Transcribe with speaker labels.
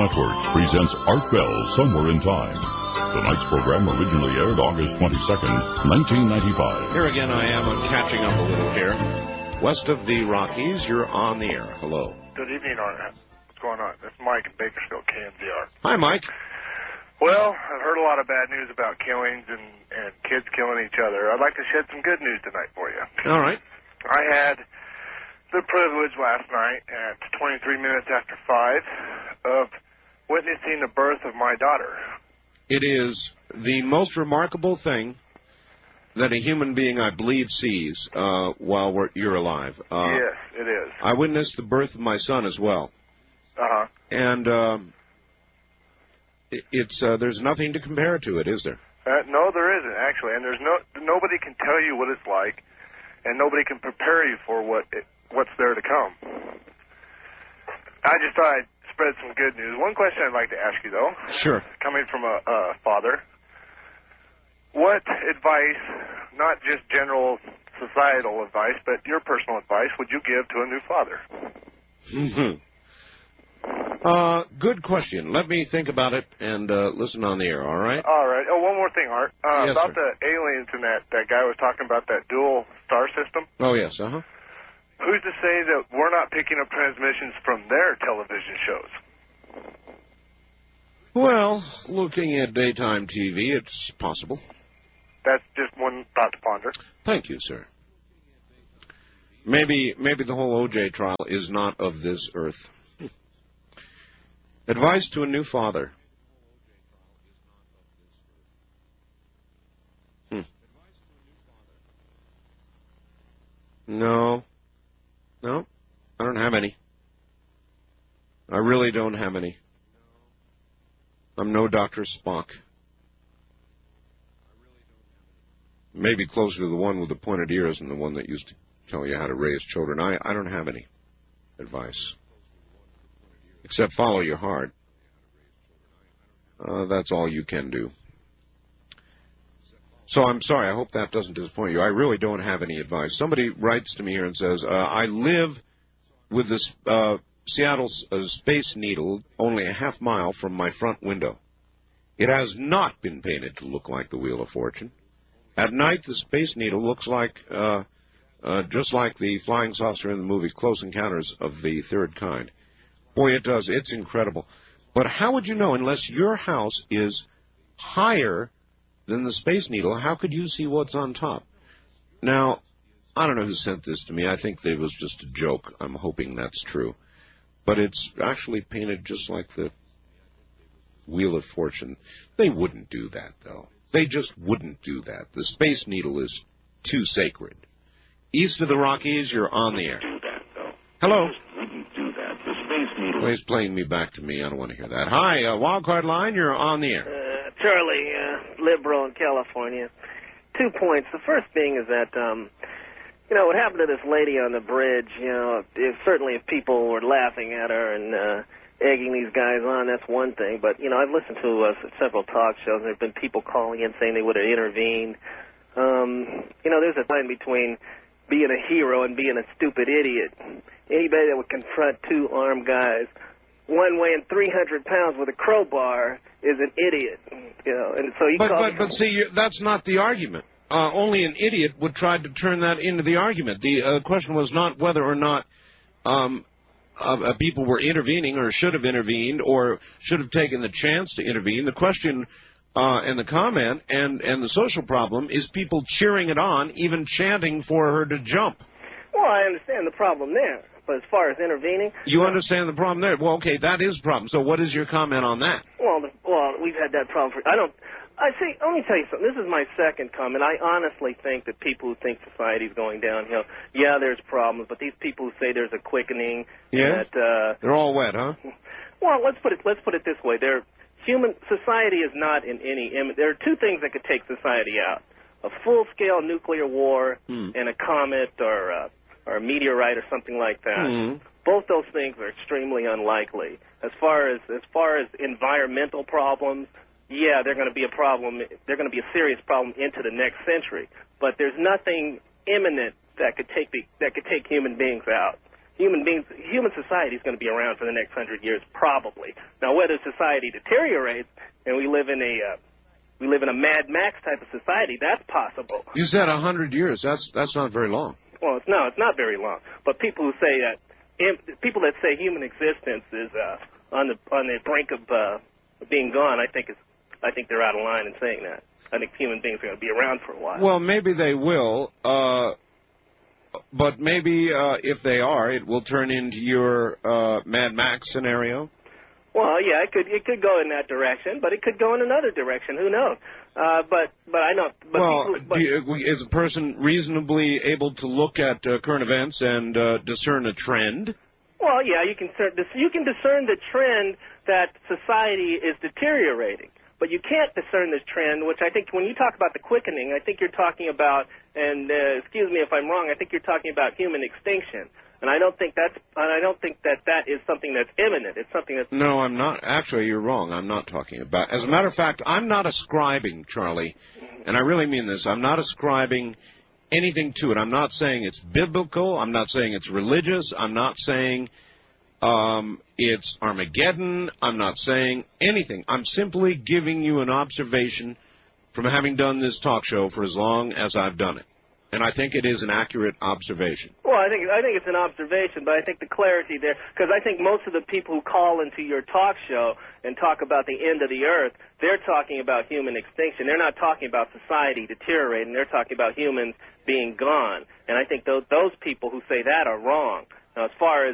Speaker 1: Networks presents Art Bell Somewhere in Time. Tonight's program originally aired August 22nd, 1995.
Speaker 2: Here again I am. I'm catching up a little here. West of the Rockies, you're on the air. Hello.
Speaker 3: Good evening, Art. What's going on? This is Mike in Bakersfield, KMZR.
Speaker 2: Hi, Mike.
Speaker 3: Well, I've heard a lot of bad news about killings and kids killing each other. I'd like to shed some good news tonight for you.
Speaker 2: All right.
Speaker 3: I had the privilege last night at 23 minutes after 5 of witnessing the birth of my daughter.
Speaker 2: It is the most remarkable thing that a human being, I believe, sees while you're alive.
Speaker 3: Yes, it is.
Speaker 2: I witnessed the birth of my son as well.
Speaker 3: Uh-huh.
Speaker 2: And there's nothing to compare to it, is there?
Speaker 3: No, there isn't, actually. And nobody can tell you what it's like, and nobody can prepare you for what's there to come. I just thought I'd spread some good news. One question I'd like to ask you, though.
Speaker 2: Sure.
Speaker 3: Coming from a father, what advice, not just general societal advice, but your personal advice, would you give to a new father?
Speaker 2: Good question. Let me think about it and listen on the air, all right?
Speaker 3: All right. Oh, one more thing, Art.
Speaker 2: Yes,
Speaker 3: about
Speaker 2: sir.
Speaker 3: the aliens and that guy was talking about that dual star system.
Speaker 2: Oh, yes, uh-huh.
Speaker 3: Who's to say that we're not picking up transmissions from their television shows?
Speaker 2: Well, looking at daytime TV, it's possible.
Speaker 3: That's just one thought to ponder.
Speaker 2: Thank you, sir. Maybe the whole O.J. trial is not of this earth. Advice to a new father. No, I don't have any. I really don't have any. I'm no Dr. Spock. Maybe closer to the one with the pointed ears than the one that used to tell you how to raise children. I don't have any advice. Except follow your heart. That's all you can do. So I'm sorry, I hope that doesn't disappoint you. I really don't have any advice. Somebody writes to me here and says, I live with this Seattle Space Needle only a half mile from my front window. It has not been painted to look like the Wheel of Fortune. At night, the Space Needle looks like, just like the flying saucer in the movie Close Encounters of the Third Kind. Boy, it does. It's incredible. But how would you know, unless your house is higher than the Space Needle, how could you see what's on top? Now, I don't know who sent this to me. I think it was just a joke. I'm hoping that's true. But it's actually painted just like the Wheel of Fortune. They wouldn't do that, though. They just wouldn't do that. The Space Needle is too sacred. East of the Rockies, you're on the air. Hello. Well, he's playing me back to me. I don't want to hear that. Hi, Wildcard Line, you're on the air.
Speaker 4: Charlie, liberal in California. 2 points. The first being is that, what happened to this lady on the bridge, certainly if people were laughing at her and egging these guys on, that's one thing. But, I've listened to several talk shows, and there have been people calling in saying they would have intervened. There's a line between being a hero and being a stupid idiot. Anybody that would confront two armed guys, one weighing 300 pounds with a crowbar, is an idiot. And so you
Speaker 2: But see, that's not the argument. Only an idiot would try to turn that into the argument. The question was not whether or not people were intervening or should have intervened or should have taken the chance to intervene. The question and the comment and the social problem is people cheering it on, even chanting for her to jump.
Speaker 4: Well, I understand the problem there. But as far as intervening...
Speaker 2: You understand the problem there? Well, okay, that is a problem. So what is your comment on that?
Speaker 4: Well, we've had that problem for... let me tell you something. This is my second comment. I honestly think that people who think society's going downhill, yeah, there's problems, but these people who say there's a quickening...
Speaker 2: Yeah? They're all wet, huh?
Speaker 4: Well, let's put it this way. Society is not in any... There are two things that could take society out. A full-scale nuclear war and a comet or a meteorite or something like that. Both those things are extremely unlikely. As far as environmental problems, yeah, they're going to be a problem. They're going to be a serious problem into the next century. But there's nothing imminent that could take human beings out. human society is going to be around for the next 100 years, probably. Now, whether society deteriorates and we live in a Mad Max type of society, that's possible.
Speaker 2: You said 100 years. That's not very long.
Speaker 4: Well, it's not very long. But people that say human existence is on the brink of being gone, I think they're out of line in saying that. I think human beings are going to be around for a while.
Speaker 2: Well, maybe they will, but maybe if they are, it will turn into your Mad Max scenario.
Speaker 4: Well, yeah, it could go in that direction, but it could go in another direction. Who knows? But I know. But
Speaker 2: well, is a person reasonably able to look at current events and discern a trend?
Speaker 4: Well, yeah, you can discern the trend that society is deteriorating. But you can't discern this trend, which I think when you talk about the quickening, I think you're talking about, and excuse me if I'm wrong, I think you're talking about human extinction. And I don't think that is something that's imminent. It's something that's...
Speaker 2: No, I'm not. Actually, you're wrong. I'm not talking about... As a matter of fact, I'm not ascribing, Charlie, and I really mean this, I'm not ascribing anything to it. I'm not saying it's biblical. I'm not saying it's religious. I'm not saying it's Armageddon. I'm not saying anything. I'm simply giving you an observation from having done this talk show for as long as I've done it. And I think it is an accurate observation.
Speaker 4: Well, I think it's an observation, but I think the clarity there, because I think most of the people who call into your talk show and talk about the end of the earth, they're talking about human extinction. They're not talking about society deteriorating. They're talking about humans being gone. And I think those people who say that are wrong. Now, as far as